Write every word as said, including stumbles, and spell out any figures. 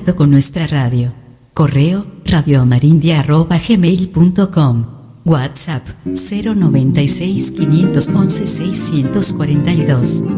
contacto con nuestra radio. Correo radioamarindia arroba gmail punto com. WhatsApp cero noventa y seis, quinientos once, seiscientos cuarenta y dos.